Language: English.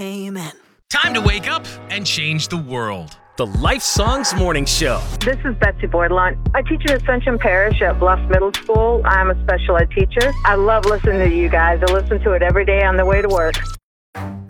Amen. Time to wake up and change the world. The Life Songs Morning Show. This is Betsy Bordelon. I teach in Ascension Parish at Bluff Middle School. I'm a special ed teacher. I love listening to you guys. I listen to it every day on the way to work.